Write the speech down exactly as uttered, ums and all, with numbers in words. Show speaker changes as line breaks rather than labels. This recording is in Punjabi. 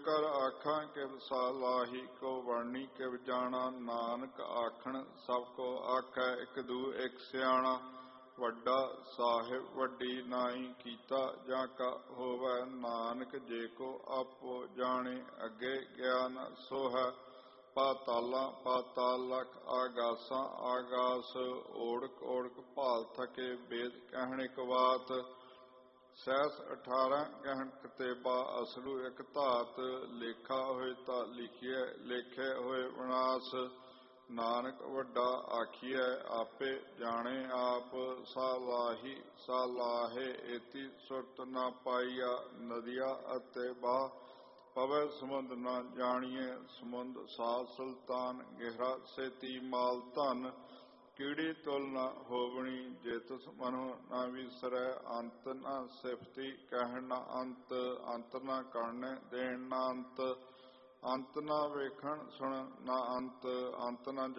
कर आखा किव सालाही को वर्णी किव जाना नानक आखण सबको आखै एक दू एक सियाणा ਵੱਡਾ ਸਾਹਿਬ ਵੱਡੀ ਨਾਈ ਕੀਤਾ ਜਾਂ ਕਾ ਹੋਵੈ ਨਾਨਕ ਜੇ ਕੋ ਆਪੋ ਜਾਣੇ ਅੱਗੇ ਗਿਆਨ ਸੋ ਹੈ ਪਾਤਾਲਾਂ ਪਾਤਾਲ ਲਖ ਆਗਾਸਾਂ ਆਗਾਸ ਓੜਕ ਓੜਕ ਭਾਲ ਥਕੇ ਵੇਦ ਕਹਿਣ ਇਕ ਬਾਤ ਸਹਿਸ ਅਠਾਰਾਂ ਕਹਿਣ ਕਤੇਬਾ ਅਸਲੂ ਇੱਕ ਧਾਤ ਲੇਖਾ ਹੋਏ ਤਾਂ ਲਿਖੀਐ ਲੇਖੇ ਹੋਏ ਵਿਨਾਸ਼ ਨਾਨਕ ਵੱਡਾ ਆਖੀਐ ਆਪੇ ਜਾਣੇ ਆਪ ਸਾਲਾਹੀ ਸਾਲਾਹੇ ਏਤੀ ਸੁਰਤ ਨਾ ਪਾਈਆ ਨਦੀਆ ਅਤੇ ਬਾਹ ਪਵੈ ਸਮੁੰਦ ਨਾ ਜਾਣੀਏ ਸਮੁੰਦ ਸਾਧ ਸੁਲਤਾਨ ਗਹਿਰਾ ਸੇਤੀ ਮਾਲ ਧਨ ਕੀੜੀ ਤੁਲ ਨਾ ਹੋਵਣੀ ਜੇ ਤੁਸ ਮਨੋ ਨਾ ਵਿਸਰੈ ਅੰਤ ਨਾ ਸਿਫਤੀ ਕਹਿਣ ਨਾ ਅੰਤ ਅੰਤ ਨਾ ਕਰਨੇ ਦੇਣ ਨਾ ਅੰਤ ਅੰਤ ਨਾ ਵੇਖਣ ਸੁਣ ਨਾ ਅੰਤ ਅੰਤ ਨਾ